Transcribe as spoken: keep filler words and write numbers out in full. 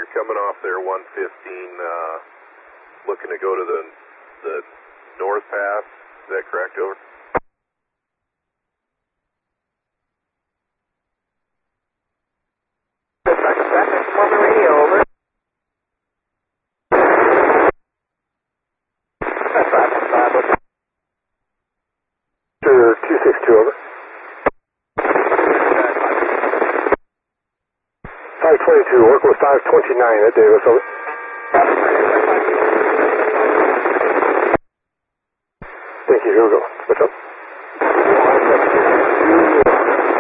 you're coming off there, one fifteen, uh, looking to go to the, the north pass. Is that correct, over? Radio, over. That's five one five, over. two six two, over. five twenty-two, work with five twenty-nine at Davis, over. Thank you, here we go. What's up?